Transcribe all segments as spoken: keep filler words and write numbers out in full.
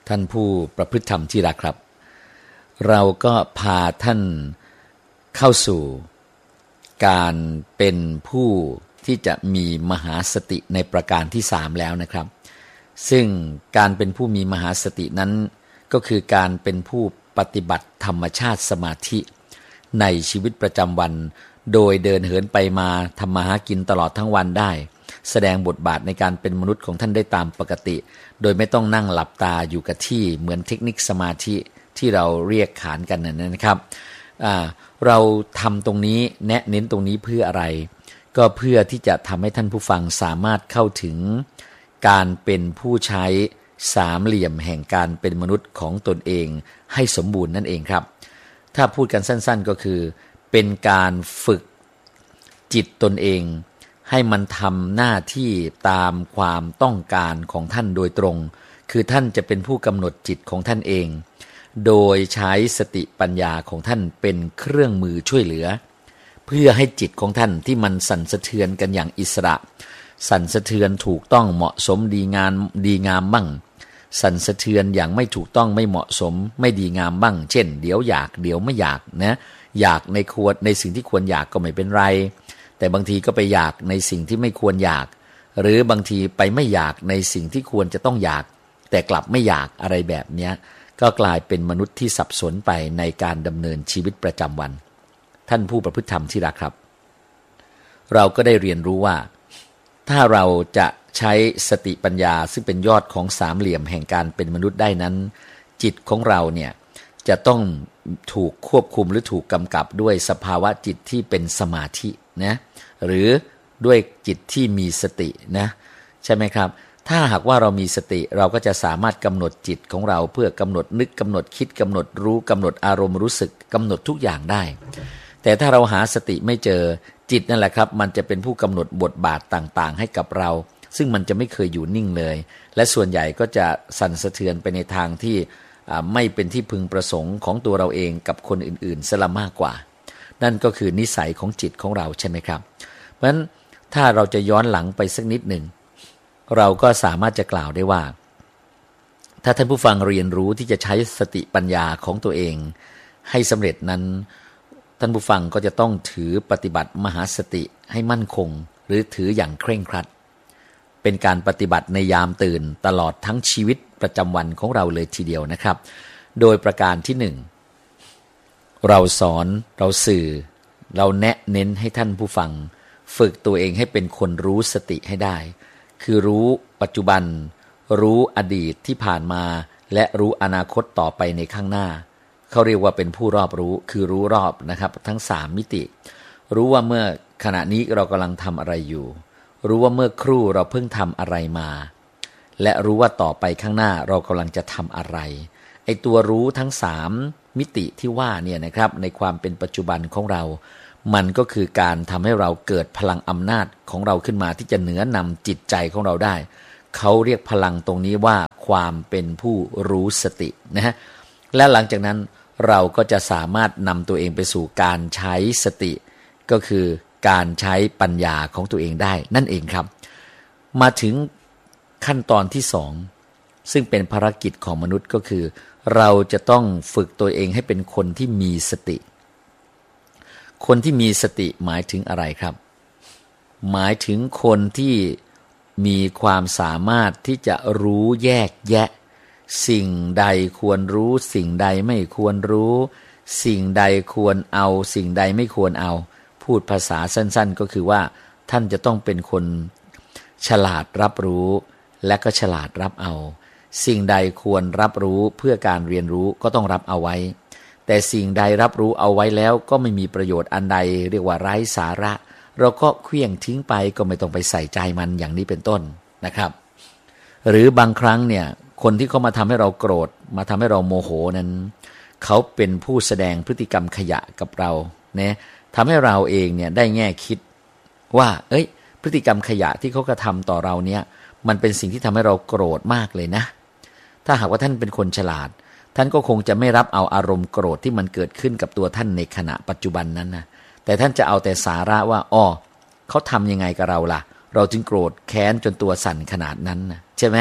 ท่านผู้ประพฤติธรรมที่รักครับเราก็พาท่านเข้าสู่การเป็นผู้ที่จะมีมหาสติในประการที่สามแล้วนะครับซึ่งการเป็นผู้มีมหาสตินั้นก็คือการเป็นผู้ปฏิบัติธรรมชาติสมาธิในชีวิตประจำวันโดยเดินเหินไปมาทำมาหากินตลอดทั้งวันได้แสดงบทบาทในการเป็นมนุษย์ของท่านได้ตามปกติโดยไม่ต้องนั่งหลับตาอยู่กับที่เหมือนเทคนิคสมาธิที่เราเรียกขานกันนะครับเราทำตรงนี้แนะเน้นตรงนี้เพื่ออะไรก็เพื่อที่จะทำให้ท่านผู้ฟังสามารถเข้าถึงการเป็นผู้ใช้สามเหลี่ยมแห่งการเป็นมนุษย์ของตนเองให้สมบูรณ์นั่นเองครับถ้าพูดกันสั้นๆก็คือเป็นการฝึกจิตตนเองให้มันทำหน้าที่ตามความต้องการของท่านโดยตรงคือท่านจะเป็นผู้กำหนดจิตของท่านเองโดยใช้สติปัญญาของท่านเป็นเครื่องมือช่วยเหลือเพื่อให้จิตของท่านที่มันสั่นสะเทือนกันอย่างอิสระสั่นสะเทือนถูกต้องเหมาะสมดีงามดีงามบ้างสั่นสะเทือนอย่างไม่ถูกต้องไม่เหมาะสมไม่ดีงามบ้างเช่นเดี๋ยวอยากเดี๋ยวไม่อยากนะอยากในควรในสิ่งที่ควรอยากก็ไม่เป็นไรแต่บางทีก็ไปอยากในสิ่งที่ไม่ควรอยากหรือบางทีไปไม่อยากในสิ่งที่ควรจะต้องอยากแต่กลับไม่อยากอะไรแบบนี้ก็กลายเป็นมนุษย์ที่สับสนไปในการดำเนินชีวิตประจำวันท่านผู้ประพฤติธรรมที่รักครับเราก็ได้เรียนรู้ว่าถ้าเราจะใช้สติปัญญาซึ่งเป็นยอดของสามเหลี่ยมแห่งการเป็นมนุษย์ได้นั้นจิตของเราเนี่ยจะต้องถูกควบคุมหรือถูกกำกับด้วยสภาวะจิตที่เป็นสมาธินะหรือด้วยจิตที่มีสตินะใช่ไหมครับถ้าหากว่าเรามีสติเราก็จะสามารถกำหนดจิตของเราเพื่อกำหนดนึกกำหนดคิดกำหนดรู้กำหนดอารมณ์รู้สึกกำหนดทุกอย่างได้แต่ถ้าเราหาสติไม่เจอจิตนั่นแหละครับมันจะเป็นผู้กำหนดบทบาทต่างๆให้กับเราซึ่งมันจะไม่เคยอยู่นิ่งเลยและส่วนใหญ่ก็จะสั่นสะเทือนไปในทางที่ไม่เป็นที่พึงประสงค์ของตัวเราเองกับคนอื่นๆซะละมากกว่านั่นก็คือนิสัยของจิตของเราใช่ไหมครับเพราะฉะนั้นถ้าเราจะย้อนหลังไปสักนิดหนึ่งเราก็สามารถจะกล่าวได้ว่าถ้าท่านผู้ฟังเรียนรู้ที่จะใช้สติปัญญาของตัวเองให้สำเร็จนั้นท่านผู้ฟังก็จะต้องถือปฏิบัติมหาสติให้มั่นคงหรือถืออย่างเคร่งครัดเป็นการปฏิบัติในยามตื่นตลอดทั้งชีวิตประจำวันของเราเลยทีเดียวนะครับโดยประการที่หนึ่งเราสอนเราสื่อเราแนะเน้นให้ท่านผู้ฟังฝึกตัวเองให้เป็นคนรู้สติให้ได้คือรู้ปัจจุบันรู้อดีตที่ผ่านมาและรู้อนาคตต่อไปในข้างหน้าเขาเรียกว่าเป็นผู้รอบรู้คือรู้รอบนะครับทั้งสามมิติรู้ว่าเมื่อขณะนี้เรากำลังทำอะไรอยู่รู้ว่าเมื่อครู่เราเพิ่งทำอะไรมาและรู้ว่าต่อไปข้างหน้าเรากำลังจะทำอะไรไอ้ตัวรู้ทั้งสามมิติที่ว่าเนี่ยนะครับในความเป็นปัจจุบันของเรามันก็คือการทำให้เราเกิดพลังอำนาจของเราขึ้นมาที่จะเหนือนำจิตใจของเราได้เขาเรียกพลังตรงนี้ว่าความเป็นผู้รู้สตินะฮะและหลังจากนั้นเราก็จะสามารถนำตัวเองไปสู่การใช้สติก็คือการใช้ปัญญาของตัวเองได้นั่นเองครับมาถึงขั้นตอนที่สองซึ่งเป็นภารกิจของมนุษย์ก็คือเราจะต้องฝึกตัวเองให้เป็นคนที่มีสติคนที่มีสติหมายถึงอะไรครับหมายถึงคนที่มีความสามารถที่จะรู้แยกแยะสิ่งใดควรรู้สิ่งใดไม่ควรรู้สิ่งใดควรเอาสิ่งใดไม่ควรเอาพูดภาษาสั้นๆก็คือว่าท่านจะต้องเป็นคนฉลาดรับรู้และก็ฉลาดรับเอาสิ่งใดควรรับรู้เพื่อการเรียนรู้ก็ต้องรับเอาไว้แต่สิ่งใดรับรู้เอาไว้แล้วก็ไม่มีประโยชน์อันใดเรียกว่าไร้สาระเราก็เคลื่องทิ้งไปก็ไม่ต้องไปใส่ใจมันอย่างนี้เป็นต้นนะครับหรือบางครั้งเนี่ยคนที่เขามาทำให้เราโกรธมาทำให้เราโมโหนั้นเขาเป็นผู้แสดงพฤติกรรมขยะกับเราเนี่ยทำให้เราเองเนี่ยได้แง่คิดว่าเอ้ยพฤติกรรมขยะที่เขากระทำต่อเราเนี่ยมันเป็นสิ่งที่ทำให้เราโกรธมากเลยนะถ้าหากว่าท่านเป็นคนฉลาดท่านก็คงจะไม่รับเอาอารมณ์โกรธที่มันเกิดขึ้นกับตัวท่านในขณะปัจจุบันนั้นนะแต่ท่านจะเอาแต่สาระว่าอ้อเขาทำยังไงกับเราล่ะเราจึงโกรธแค้นจนตัวสั่นขนาดนั้นนะใช่ไหม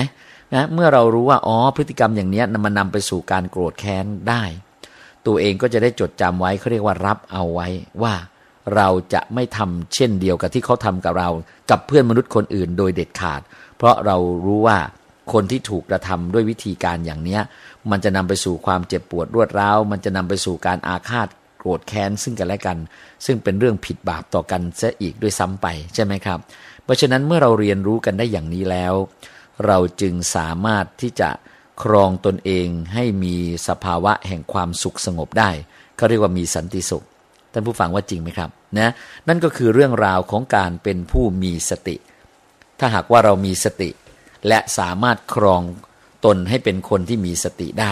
นะเมื่อเรารู้ว่าอ๋อพฤติกรรมอย่างนี้มันนำไปสู่การโกรธแค้นได้ตัวเองก็จะได้จดจำไว้เขาเรียกว่ารับเอาไว้ว่าเราจะไม่ทำเช่นเดียวกับที่เขาทำกับเรากับเพื่อนมนุษย์คนอื่นโดยเด็ดขาดเพราะเรารู้ว่าคนที่ถูกกระทำด้วยวิธีการอย่างนี้มันจะนำไปสู่ความเจ็บปวดรวดร้าวมันจะนำไปสู่การอาฆาตโกรธแค้นซึ่งกันและกันซึ่งเป็นเรื่องผิดบาปต่อกันซะอีกด้วยซ้ำไปใช่ไหมครับเพราะฉะนั้นเมื่อเราเรียนรู้กันได้อย่างนี้แล้วเราจึงสามารถที่จะครองตนเองให้มีสภาวะแห่งความสุขสงบได้เขาเรียกว่ามีสันติสุขท่านผู้ฟังว่าจริงไหมครับนะนั่นก็คือเรื่องราวของการเป็นผู้มีสติถ้าหากว่าเรามีสติและสามารถครองตนให้เป็นคนที่มีสติได้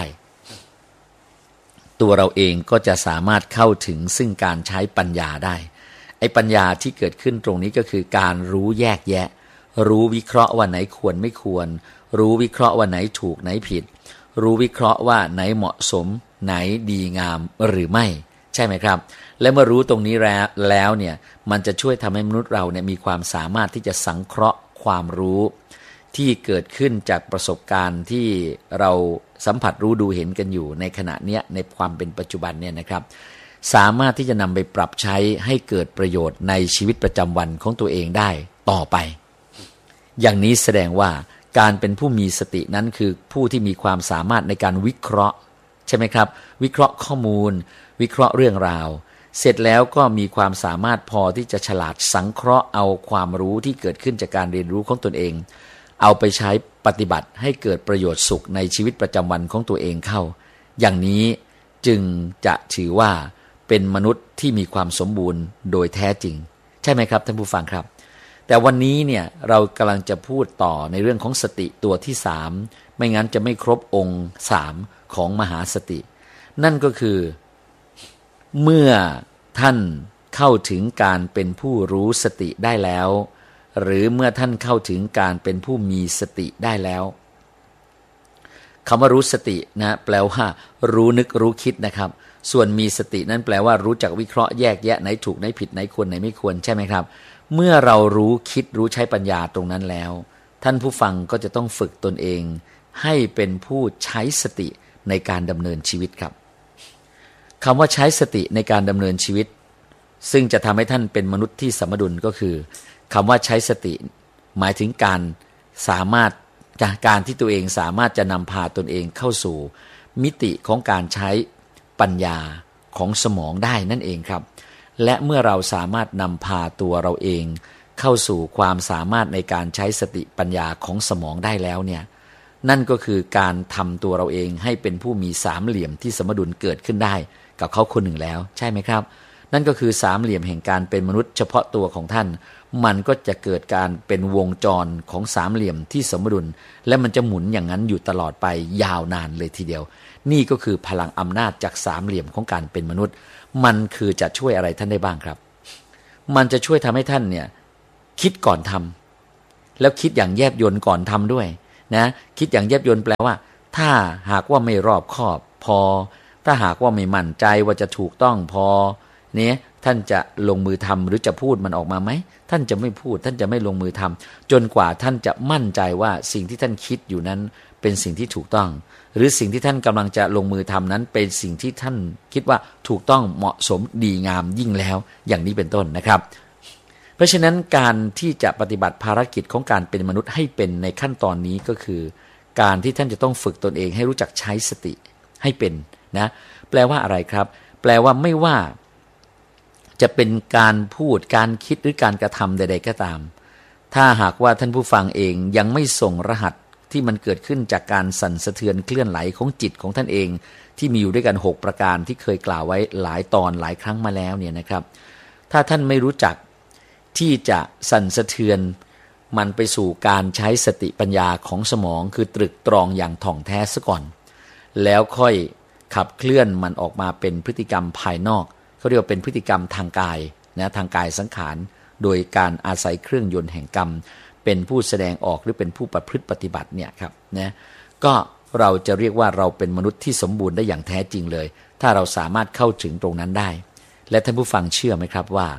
ตัวเราเองก็จะสามารถเข้าถึงซึ่งการใช้ปัญญาได้ไอ้ปัญญาที่เกิดขึ้นตรงนี้ก็คือการรู้แยกแยะรู้วิเคราะห์ว่าไหนควรไม่ควรรู้วิเคราะห์ว่าไหนถูกไหนผิดรู้วิเคราะห์ว่าไหนเหมาะสมไหนดีงามหรือไม่ใช่ไหมครับและเมื่อรู้ตรงนี้แล้วแล้วเนี่ยมันจะช่วยทำให้มนุษย์เราเนี่ยมีความสามารถที่จะสังเคราะห์ความรู้ที่เกิดขึ้นจากประสบการณ์ที่เราสัมผัสรู้ดูเห็นกันอยู่ในขณะนี้ในความเป็นปัจจุบันเนี่ยนะครับสามารถที่จะนำไปปรับใช้ให้เกิดประโยชน์ในชีวิตประจำวันของตัวเองได้ต่อไปอย่างนี้แสดงว่าการเป็นผู้มีสตินั้นคือผู้ที่มีความสามารถในการวิเคราะห์ใช่ไหมครับวิเคราะห์ข้อมูลวิเคราะห์เรื่องราวเสร็จแล้วก็มีความสามารถพอที่จะฉลาดสังเคราะห์เอาความรู้ที่เกิดขึ้นจากการเรียนรู้ของตนเองเอาไปใช้ปฏิบัติให้เกิดประโยชน์สุขในชีวิตประจำวันของตัวเองเข้าอย่างนี้จึงจะถือว่าเป็นมนุษย์ที่มีความสมบูรณ์โดยแท้จริงใช่ไหมครับท่านผู้ฟังครับแต่วันนี้เนี่ยเรากำลังจะพูดต่อในเรื่องของสติตัวที่สามไม่งั้นจะไม่ครบองค์สามของมหาสตินั่นก็คือเมื่อท่านเข้าถึงการเป็นผู้รู้สติได้แล้วหรือเมื่อท่านเข้าถึงการเป็นผู้มีสติได้แล้วคำว่ารู้สตินะแปลว่ารู้นึกรู้คิดนะครับส่วนมีสตินั้นแปลว่ารู้จักวิเคราะห์แยกแยะไหนถูกไหนผิดไหนควรไหนไม่ควรใช่ไหมครับเมื่อเรารู้คิดรู้ใช้ปัญญาตรงนั้นแล้วท่านผู้ฟังก็จะต้องฝึกตนเองให้เป็นผู้ใช้สติในการดำเนินชีวิตครับคำว่าใช้สติในการดำเนินชีวิตซึ่งจะทำให้ท่านเป็นมนุษย์ที่สมดุลก็คือคำว่าใช้สติหมายถึงการสามารถการที่ตัวเองสามารถจะนำพาตนเองเข้าสู่มิติของการใช้ปัญญาของสมองได้นั่นเองครับและเมื่อเราสามารถนำพาตัวเราเองเข้าสู่ความสามารถในการใช้สติปัญญาของสมองได้แล้วเนี่ยนั่นก็คือการทำตัวเราเองให้เป็นผู้มีสามเหลี่ยมที่สมดุลเกิดขึ้นได้กับเขาคนหนึ่งแล้วใช่ไหมครับนั่นก็คือสามเหลี่ยมแห่งการเป็นมนุษย์เฉพาะตัวของท่านมันก็จะเกิดการเป็นวงจรของสามเหลี่ยมที่สมดุลและมันจะหมุนอย่างนั้นอยู่ตลอดไปยาวนานเลยทีเดียวนี่ก็คือพลังอำนาจจากสามเหลี่ยมของการเป็นมนุษย์มันคือจะช่วยอะไรท่านได้บ้างครับมันจะช่วยทำให้ท่านเนี่ยคิดก่อนทำแล้วคิดอย่างแยบยลก่อนทำด้วยนะคิดอย่างแยบยลแปลว่าถ้าหากว่าไม่รอบคอบพอถ้าหากว่าไม่มั่นใจว่าจะถูกต้องพอเนี่ยท่านจะลงมือทำหรือจะพูดมันออกมาไหมท่านจะไม่พูดท่านจะไม่ลงมือทำจนกว่าท่านจะมั่นใจว่าสิ่งที่ท่านคิดอยู่นั้นเป็นสิ่งที่ถูกต้องหรือสิ่งที่ท่านกำลังจะลงมือทำนั้นเป็นสิ่งที่ท่านคิดว่าถูกต้องเหมาะสมดีงามยิ่งแล้วอย่างนี้เป็นต้นนะครับเพราะฉะนั้นการที่จะปฏิบัติภารกิจของการเป็นมนุษย์ให้เป็นในขั้นตอนนี้ก็คือการที่ท่านจะต้องฝึกตนเองให้รู้จักใช้สติให้เป็นนะแปลว่าอะไรครับแปลว่าไม่ว่าจะเป็นการพูดการคิดหรือการกระทำใดๆก็ตามถ้าหากว่าท่านผู้ฟังเองยังไม่ส่งรหัสที่มันเกิดขึ้นจากการสั่นสะเทือนเคลื่อนไหวของจิตของท่านเองที่มีอยู่ด้วยกันหกประการที่เคยกล่าวไว้หลายตอนหลายครั้งมาแล้วเนี่ยนะครับถ้าท่านไม่รู้จักที่จะสั่นสะเทือนมันไปสู่การใช้สติปัญญาของสมองคือตรึกตรองอย่างถ่องแท้ซะก่อนแล้วค่อยขับเคลื่อนมันออกมาเป็นพฤติกรรมภายนอกเขาเรียกว่าเป็นพฤติกรรมทางกายนะทางกายสังขารโดยการอาศัยเครื่องยนต์แห่งกรรมเป็นผู้แสดงออกหรือเป็นผู้ประพฤติปฏิบัติเนี่ยครับนะก็เราจะเรียกว่าเราเป็นมนุษย์ที่สมบูรณ์ได้อย่างแท้จริงเลยถ้าเราสามารถเข้าถึงตรงนั้นได้และท่านผู้ฟังเชื่อไหมครับว่า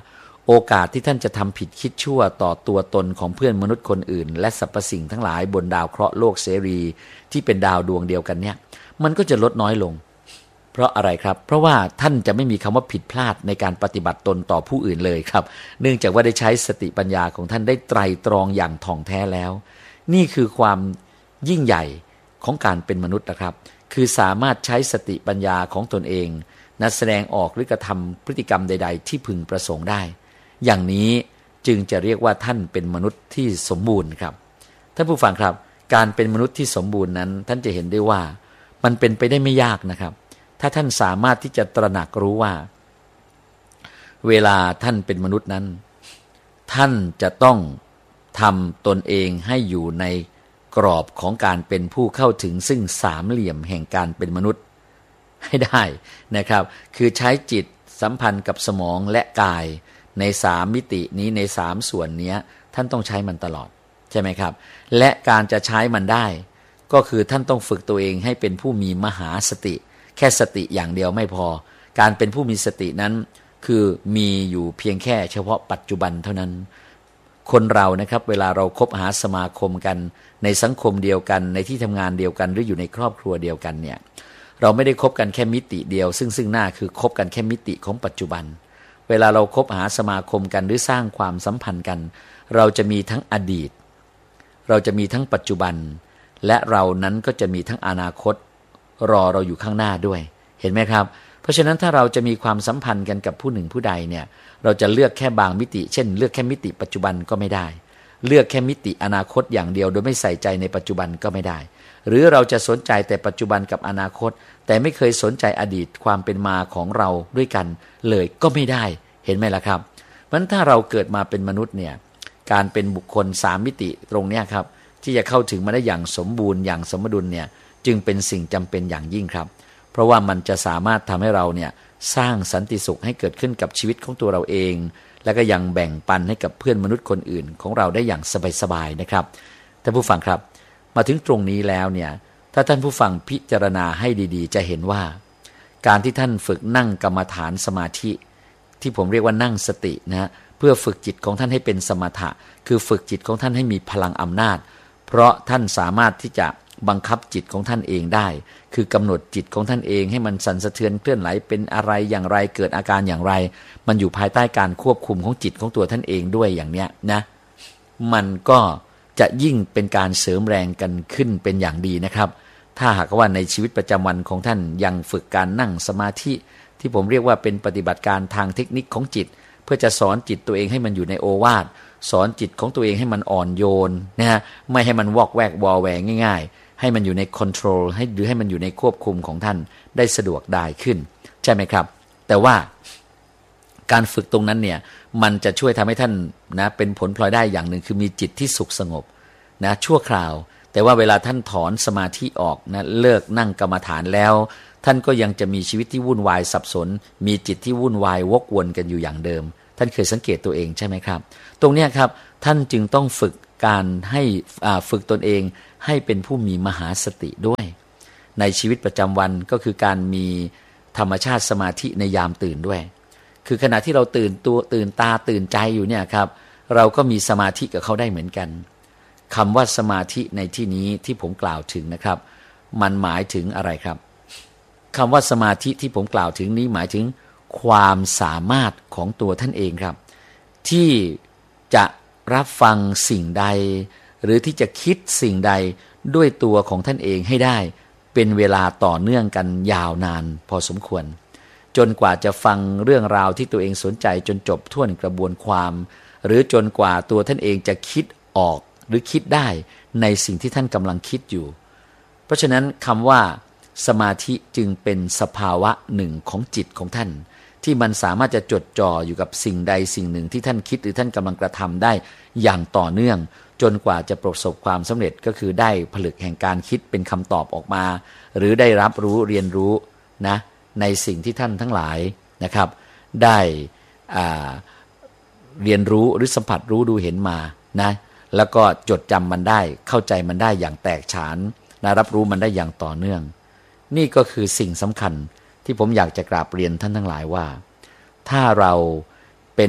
โอกาสที่ท่านจะทำผิดคิดชั่วต่อตัวตนของเพื่อนมนุษย์คนอื่นและสรรพสิ่งทั้งหลายบนดาวเคราะห์โลกเสรีที่เป็นดาวดวงเดียวกันเนี่ยมันก็จะลดน้อยลงเพราะอะไรครับเพราะว่าท่านจะไม่มีคำว่าผิดพลาดในการปฏิบัติตนต่อผู้อื่นเลยครับเนื่องจากว่าได้ใช้สติปัญญาของท่านได้ไตร่ตรองอย่างถ่องแท้แล้วนี่คือความยิ่งใหญ่ของการเป็นมนุษย์นะครับคือสามารถใช้สติปัญญาของตนเองนะแสดงออกหรือกระทำพฤติกรรมใดๆที่พึงประสงค์ได้อย่างนี้จึงจะเรียกว่าท่านเป็นมนุษย์ที่สมบูรณ์ครับท่านผู้ฟังครับการเป็นมนุษย์ที่สมบูรณ์นั้นท่านจะเห็นได้ว่ามันเป็นไปได้ไม่ยากนะครับถ้าท่านสามารถที่จะตระหนักรู้ว่าเวลาท่านเป็นมนุษย์นั้นท่านจะต้องทำตนเองให้อยู่ในกรอบของการเป็นผู้เข้าถึงซึ่งสามเหลี่ยมแห่งการเป็นมนุษย์ให้ได้นะครับคือใช้จิตสัมพันธ์กับสมองและกายในสามมิตินี้ในสามส่วนนี้ท่านต้องใช้มันตลอดใช่ไหมครับและการจะใช้มันได้ก็คือท่านต้องฝึกตัวเองให้เป็นผู้มีมหาสติแค่สติอย่างเดียวไม่พอการเป็นผู้มีสตินั้นคือมีอยู่เพียงแค่เฉพาะปัจจุบันเท่านั้นคนเรานะครับเวลาเราคบหาสมาคมกันในสังคมเดียวกันในที่ทำงานเดียวกันหรืออยู่ในครอบครัวเดียวกันเนี่ยเราไม่ได้คบกันแค่มิติเดียวซึ่งซึ่งหน้าคือคบกันแค่มิติของปัจจุบันเวลาเราคบหาสมาคมกันหรือสร้างความสัมพันธ์กันเราจะมีทั้งอดีตเราจะมีทั้งปัจจุบันและเรานั้นก็จะมีทั้งอนาคตรอเราอยู่ข้างหน้าด้วยเห็นไหมครับเพราะฉะนั้นถ้าเราจะมีความสัมพันธ์กันกับผู้หนึ่งผู้ใดเนี่ยเราจะเลือกแค่บางมิติเช่นเลือกแค่มิติปัจจุบันก็ไม่ได้เลือกแค่มิติอนาคตอย่างเดียวโดยไม่ใส่ใจในปัจจุบันก็ไม่ได้หรือเราจะสนใจแต่ปัจจุบันกับอนาคตแต่ไม่เคยสนใจอดีตความเป็นมาของเราด้วยกันเลยก็ไม่ได้เห็นไหมล่ะครับเพราะฉะนั้นถ้าเราเกิดมาเป็นมนุษย์เนี่ยการเป็นบุคคลสามมิติตรงนี้ครับที่จะเข้าถึงมาได้อย่างสมบูรณ์อย่างสมดุลเนี่ยจึงเป็นสิ่งจำเป็นอย่างยิ่งครับเพราะว่ามันจะสามารถทำให้เราเนี่ยสร้างสันติสุขให้เกิดขึ้นกับชีวิตของตัวเราเองและก็ยังแบ่งปันให้กับเพื่อนมนุษย์คนอื่นของเราได้อย่างสบายๆนะครับท่านผู้ฟังครับมาถึงตรงนี้แล้วเนี่ยถ้าท่านผู้ฟังพิจารณาให้ดีๆจะเห็นว่าการที่ท่านฝึกนั่งกรรมฐานสมาธิที่ผมเรียกว่านั่งสตินะเพื่อฝึกจิตของท่านให้เป็นสมถะคือฝึกจิตของท่านให้มีพลังอำนาจเพราะท่านสามารถที่จะบังคับจิตของท่านเองได้คือกำหนดจิตของท่านเองให้มันสั่นสะเทือนเคลื่อนไหลเป็นอะไรอย่างไรเกิดอาการอย่างไรมันอยู่ภายใต้การควบคุมของจิตของตัวท่านเองด้วยอย่างเนี้ยนะมันก็จะยิ่งเป็นการเสริมแรงกันขึ้นเป็นอย่างดีนะครับถ้าหากว่าในชีวิตประจำวันของท่านยังฝึกการนั่งสมาธิที่ผมเรียกว่าเป็นปฏิบัติการทางเทคนิคของจิตเพื่อจะสอนจิตตัวเองให้มันอยู่ในโอวาทสอนจิตของตัวเองให้มันอ่อนโยนนะฮะไม่ให้มันวอกแวกวอแวงง่ายๆให้มันอยู่ในคอนโทรลให้หรือให้มันอยู่ในควบคุมของท่านได้สะดวกได้ขึ้นใช่ไหมครับแต่ว่าการฝึกตรงนั้นเนี่ยมันจะช่วยทำให้ท่านนะเป็นผลพลอยได้อย่างหนึ่งคือมีจิตที่สุขสงบนะชั่วคราวแต่ว่าเวลาท่านถอนสมาธิออกนะเลิกนั่งกรรมฐานแล้วท่านก็ยังจะมีชีวิตที่วุ่นวายสับสนมีจิตที่วุ่นวายวกวนกันอยู่อย่างเดิมท่านเคยสังเกตตัวเองใช่ไหมครับตรงนี้ครับท่านจึงต้องฝึกการให้ฝึกตนเองให้เป็นผู้มีมหาสติด้วยในชีวิตประจำวันก็คือการมีธรรมชาติสมาธิในยามตื่นด้วยคือขณะที่เราตื่นตัวตื่นตาตื่นใจอยู่เนี่ยครับเราก็มีสมาธิกับเขาได้เหมือนกันคำว่าสมาธิในที่นี้ที่ผมกล่าวถึงนะครับมันหมายถึงอะไรครับคำว่าสมาธิที่ผมกล่าวถึงนี้หมายถึงความสามารถของตัวท่านเองครับที่จะรับฟังสิ่งใดหรือที่จะคิดสิ่งใดด้วยตัวของท่านเองให้ได้เป็นเวลาต่อเนื่องกันยาวนานพอสมควรจนกว่าจะฟังเรื่องราวที่ตัวเองสนใจจนจบถ้วนกระบวนความหรือจนกว่าตัวท่านเองจะคิดออกหรือคิดได้ในสิ่งที่ท่านกำลังคิดอยู่เพราะฉะนั้นคำว่าสมาธิจึงเป็นสภาวะหนึ่งของจิตของท่านที่มันสามารถจะจดจ่ออยู่กับสิ่งใดสิ่งหนึ่งที่ท่านคิดหรือท่านกำลังกระทำได้อย่างต่อเนื่องจนกว่าจะประสบความสำเร็จก็คือได้ผลึกแห่งการคิดเป็นคำตอบออกมาหรือได้รับรู้เรียนรู้นะในสิ่งที่ท่านทั้งหลายนะครับได้อ่าเรียนรู้หรือสัมผัสรู้ดูเห็นมานะแล้วก็จดจำมันได้เข้าใจมันได้อย่างแตกฉานนะรับรู้มันได้อย่างต่อเนื่องนี่ก็คือสิ่งสำคัญที่ผมอยากจะกราบเรียนท่านทั้งหลายว่าถ้าเราเป็น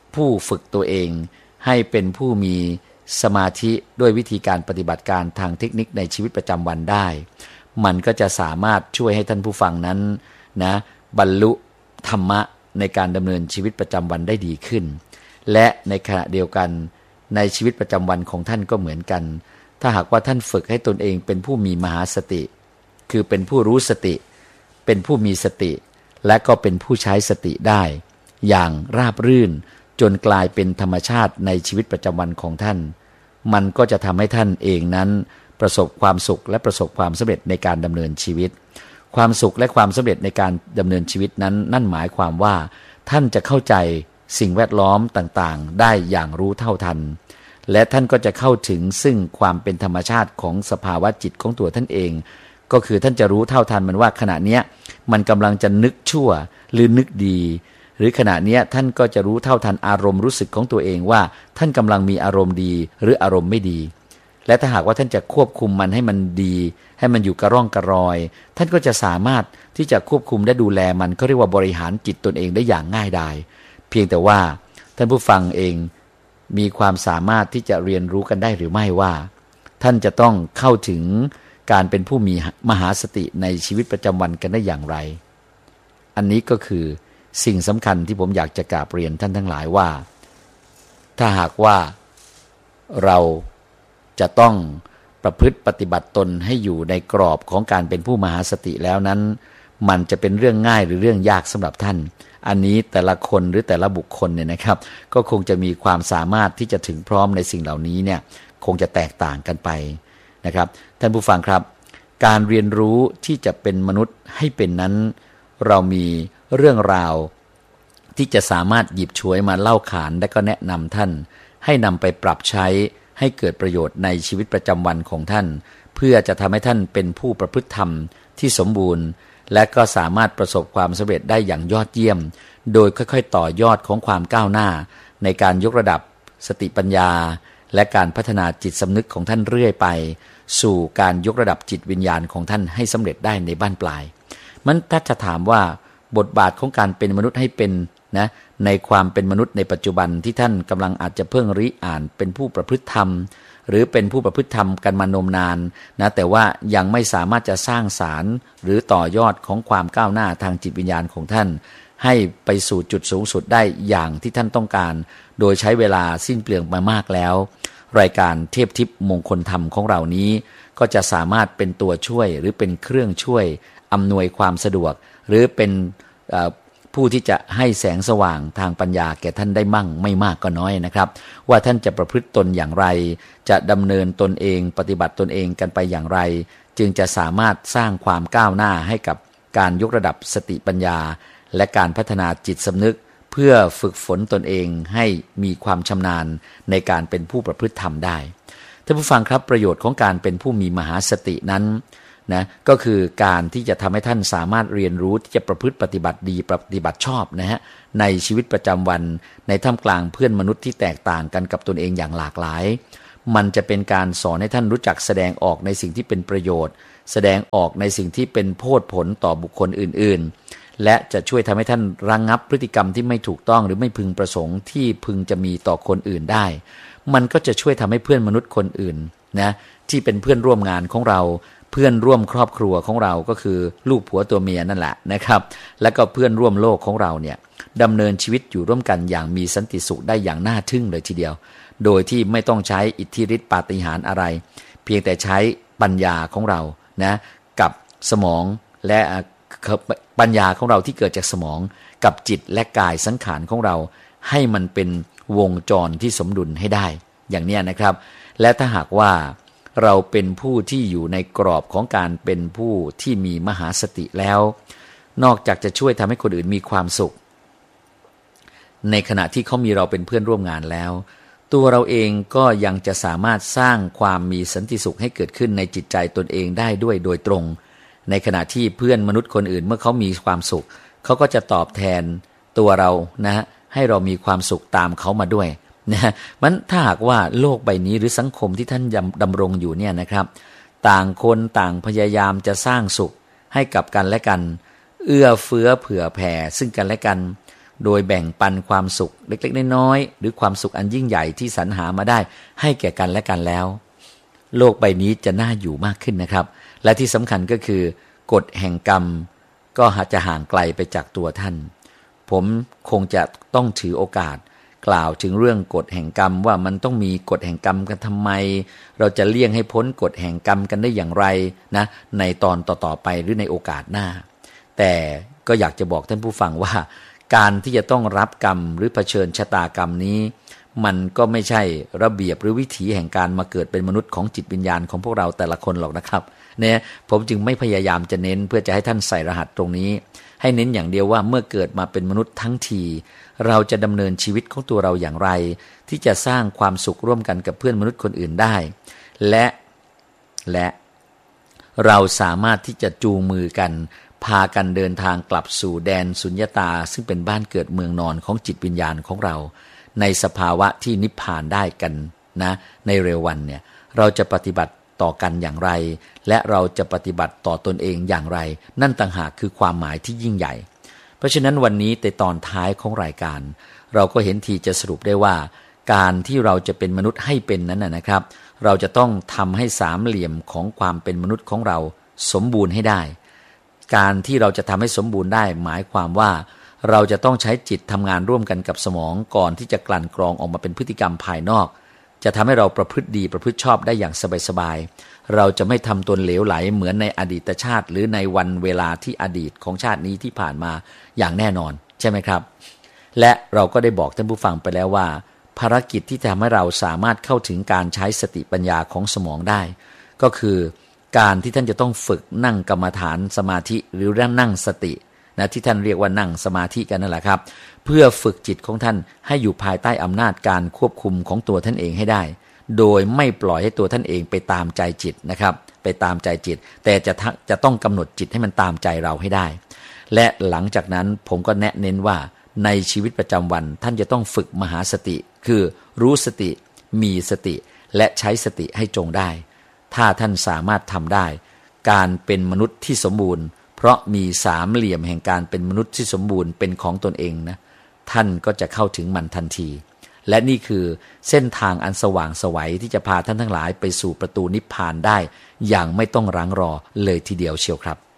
ผู้ฝึกตัวเองให้เป็นผู้มีสมาธิด้วยวิธีการปฏิบัติการทางเทคนิคในชีวิตประจำวันได้มันก็จะสามารถช่วยให้ท่านผู้ฟังนั้นนะบรรลุธรรมะในการดำเนินชีวิตประจำวันได้ดีขึ้นและในขณะเดียวกันในชีวิตประจำวันของท่านก็เหมือนกันถ้าหากว่าท่านฝึกให้ตนเองเป็นผู้มีมหาสติคือเป็นผู้รู้สติเป็นผู้มีสติและก็เป็นผู้ใช้สติได้อย่างราบรื่นจนกลายเป็นธรรมชาติในชีวิตประจำวันของท่านมันก็จะทำให้ท่านเองนั้นประสบความสุขและประสบความสำเร็จในการดำเนินชีวิตความสุขและความสำเร็จในการดำเนินชีวิตนั้นนั่นหมายความว่าท่านจะเข้าใจสิ่งแวดล้อมต่างๆได้อย่างรู้เท่าทันและท่านก็จะเข้าถึงซึ่งความเป็นธรรมชาติของสภาวะจิตของตัวท่านเองก็คือท่านจะรู้เท่าทันมันว่าขณะเนี้ยมันกำลังจะนึกชั่วหรือนึกดีหรือขณะนี้ท่านก็จะรู้เท่าทันอารมณ์รู้สึกของตัวเองว่าท่านกำลังมีอารมณ์ดีหรืออารมณ์ไม่ดีและถ้าหากว่าท่านจะควบคุมมันให้มันดีให้มันอยู่กระร่องกระรอยท่านก็จะสามารถที่จะควบคุมและดูแลมันก็เรียกว่าบริหารจิตตนเองได้อย่างง่ายดายเพียงแต่ว่าท่านผู้ฟังเองมีความสามารถที่จะเรียนรู้กันได้หรือไม่ว่าท่านจะต้องเข้าถึงการเป็นผู้มีมหาสติในชีวิตประจำวันกันได้อย่างไรอันนี้ก็คือสิ่งสำคัญที่ผมอยากจะกราบเรียนท่านทั้งหลายว่าถ้าหากว่าเราจะต้องประพฤติปฏิบัติตนให้อยู่ในกรอบของการเป็นผู้มหาสติแล้วนั้นมันจะเป็นเรื่องง่ายหรือเรื่องยากสำหรับท่านอันนี้แต่ละคนหรือแต่ละบุคคลเนี่ยนะครับก็คงจะมีความสามารถที่จะถึงพร้อมในสิ่งเหล่านี้เนี่ยคงจะแตกต่างกันไปนะครับท่านผู้ฟังครับการเรียนรู้ที่จะเป็นมนุษย์ให้เป็นนั้นเรามีเรื่องราวที่จะสามารถหยิบฉวยมาเล่าขานและก็แนะนำท่านให้นำไปปรับใช้ให้เกิดประโยชน์ในชีวิตประจำวันของท่านเพื่อจะทำให้ท่านเป็นผู้ประพฤติธรรมที่สมบูรณ์และก็สามารถประสบความสำเร็จได้อย่างยอดเยี่ยมโดยค่อยๆต่อยอดของความก้าวหน้าในการยกระดับสติปัญญาและการพัฒนาจิตสำนึกของท่านเรื่อยไปสู่การยกระดับจิตวิญญาณของท่านให้สำเร็จได้ในบั้นปลายมันถ้าจะถามว่าบทบาทของการเป็นมนุษย์ให้เป็นนะในความเป็นมนุษย์ในปัจจุบันที่ท่านกำลังอาจจะเพิ่งริอ่านเป็นผู้ประพฤติธรรมหรือเป็นผู้ประพฤติธรรมกันมานมนานนะแต่ว่ายังไม่สามารถจะสร้างสารรค์หรือต่อยอดของความก้าวหน้าทางจิตวิญญาณของท่านให้ไปสู่จุดสูงสุดได้อย่างที่ท่านต้องการโดยใช้เวลาสิ้นเปลืองมามากแล้วรายการเทพทิพย์มงคลธรรมของเรานี้ก็จะสามารถเป็นตัวช่วยหรือเป็นเครื่องช่วยอำนวยความสะดวกหรือเป็นผู้ที่จะให้แสงสว่างทางปัญญาแก่ท่านได้มั่งไม่มากก็น้อยนะครับว่าท่านจะประพฤติตนอย่างไรจะดำเนินตนเองปฏิบัติตนเองกันไปอย่างไรจึงจะสามารถสร้างความก้าวหน้าให้กับการยกระดับสติปัญญาและการพัฒนาจิตสำนึกเพื่อฝึกฝนตนเองให้มีความชำนาญในการเป็นผู้ประพฤติธรรมได้ท่านผู้ฟังครับประโยชน์ของการเป็นผู้มีมหาสตินั้นนะก็คือการที่จะทำให้ท่านสามารถเรียนรู้ที่จะประพฤติปฏิบัติดีปฏิบัติชอบนะฮะในชีวิตประจำวันในท่ามกลางเพื่อนมนุษย์ที่แตกต่างกันกับตนเองอย่างหลากหลายมันจะเป็นการสอนให้ท่านรู้จักแสดงออกในสิ่งที่เป็นประโยชน์แสดงออกในสิ่งที่เป็นโทษผลต่อบุคคลอื่นๆและจะช่วยทำให้ท่านระงับพฤติกรรมที่ไม่ถูกต้องหรือไม่พึงประสงค์ที่พึงจะมีต่อคนอื่นได้มันก็จะช่วยทำให้เพื่อนมนุษย์คนอื่นนะที่เป็นเพื่อนร่วมงานของเราเพื่อนร่วมครอบครัวของเราก็คือลูกผัวตัวเมียนั่นแหละนะครับและก็เพื่อนร่วมโลกของเราเนี่ยดำเนินชีวิตอยู่ร่วมกันอย่างมีสันติสุขได้อย่างน่าทึ่งเลยทีเดียวโดยที่ไม่ต้องใช้อิทธิฤทธิปาฏิหาริย์อะไรเพียงแต่ใช้ปัญญาของเรานะกับสมองและปัญญาของเราที่เกิดจากสมองกับจิตและกายสังขารของเราให้มันเป็นวงจรที่สมดุลให้ได้อย่างนี้นะครับและถ้าหากว่าเราเป็นผู้ที่อยู่ในกรอบของการเป็นผู้ที่มีมหาสติแล้วนอกจากจะช่วยทำให้คนอื่นมีความสุขในขณะที่เขามีเราเป็นเพื่อนร่วมงานแล้วตัวเราเองก็ยังจะสามารถสร้างความมีสันติสุขให้เกิดขึ้นในจิตใจตนเองได้ด้วยโดยตรงในขณะที่เพื่อนมนุษย์คนอื่นเมื่อเขามีความสุขเขาก็จะตอบแทนตัวเรานะให้เรามีความสุขตามเขามาด้วยนะมันถ้าหากว่าโลกใบนี้หรือสังคมที่ท่านดำรงอยู่เนี่ยนะครับต่างคนต่างพยายามจะสร้างสุขให้กับกันและกันเอื้อเฟื้อเผื่อแผ่ซึ่งกันและกันโดยแบ่งปันความสุขเล็กๆน้อยๆหรือความสุขอันยิ่งใหญ่ที่สรรหามาได้ให้แก่กันและกันแล้วโลกใบนี้จะน่าอยู่มากขึ้นนะครับและที่สำคัญก็คือกฎแห่งกรรมก็จะห่างไกลไปจากตัวท่านผมคงจะต้องถือโอกาสกล่าวถึงเรื่องกฎแห่งกรรมว่ามันต้องมีกฎแห่งกรรมกันทำไมเราจะเลี่ยงให้พ้นกฎแห่งกรรมกันได้อย่างไรนะในตอนต่อๆไปหรือในโอกาสหน้าแต่ก็อยากจะบอกท่านผู้ฟังว่าการที่จะต้องรับกรรมหรือเผชิญชะตากรรมนี้มันก็ไม่ใช่ระเบียบหรือวิถีแห่งการมาเกิดเป็นมนุษย์ของจิตวิญญาณของพวกเราแต่ละคนหรอกนะครับเนี่ยผมจึงไม่พยายามจะเน้นเพื่อจะให้ท่านใส่รหัสตรงนี้ให้เน้นอย่างเดียวว่าเมื่อเกิดมาเป็นมนุษย์ทั้งทีเราจะดำเนินชีวิตของตัวเราอย่างไรที่จะสร้างความสุขร่วมกันกับเพื่อนมนุษย์คนอื่นได้และและเราสามารถที่จะจูงมือกันพากันเดินทางกลับสู่แดนสุญญตาซึ่งเป็นบ้านเกิดเมืองนอนของจิตวิญญาณของเราในสภาวะที่นิพพานได้กันนะในเร็ววันเนี่ยเราจะปฏิบัติต่อกันอย่างไรและเราจะปฏิบัติต่อตนเองอย่างไรนั่นต่างหากคือความหมายที่ยิ่งใหญ่เพราะฉะนั้นวันนี้ในตอนท้ายของรายการเราก็เห็นทีจะสรุปได้ว่าการที่เราจะเป็นมนุษย์ให้เป็นนั้นนะครับเราจะต้องทำให้สามเหลี่ยมของความเป็นมนุษย์ของเราสมบูรณ์ให้ได้การที่เราจะทำให้สมบูรณ์ได้หมายความว่าเราจะต้องใช้จิตทำงานร่วมกันกับสมองก่อนที่จะกลั่นกรองออกมาเป็นพฤติกรรมภายนอกจะทำให้เราประพฤติดีประพฤติชอบได้อย่างสบายๆเราจะไม่ทำตนเหลวไหลเหมือนในอดีตชาติหรือในวันเวลาที่อดีตของชาตินี้ที่ผ่านมาอย่างแน่นอนใช่ไหมครับและเราก็ได้บอกท่านผู้ฟังไปแล้วว่าภารกิจที่ทำให้เราสามารถเข้าถึงการใช้สติปัญญาของสมองได้ก็คือการที่ท่านจะต้องฝึกนั่งกรรมฐานสมาธิหรือนั่งสตินะที่ท่านเรียกว่านั่งสมาธิกันนั่นแหละครับเพื่อฝึกจิตของท่านให้อยู่ภายใต้อำนาจการควบคุมของตัวท่านเองให้ได้โดยไม่ปล่อยให้ตัวท่านเองไปตามใจจิตนะครับไปตามใจจิตแต่จะจะต้องกำหนดจิตให้มันตามใจเราให้ได้และหลังจากนั้นผมก็แนะเน้นว่าในชีวิตประจำวันท่านจะต้องฝึกมหาสติคือรู้สติมีสติและใช้สติให้จงได้ถ้าท่านสามารถทำได้การเป็นมนุษย์ที่สมบูรณ์เพราะมีสามเหลี่ยมแห่งการเป็นมนุษย์ที่สมบูรณ์เป็นของตนเองนะท่านก็จะเข้าถึงมันทันทีและนี่คือเส้นทางอันสว่างไสวที่จะพาท่านทั้งหลายไปสู่ประตูนิพพานได้อย่างไม่ต้องรั้งรอเลยทีเดียวเชียวครับ